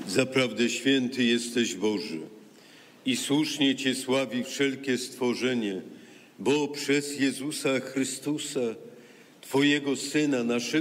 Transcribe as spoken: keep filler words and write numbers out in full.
Zaprawdę święty jesteś Boże i słusznie Cię sławi wszelkie stworzenie, bo przez Jezusa Chrystusa, Twojego Syna, naszego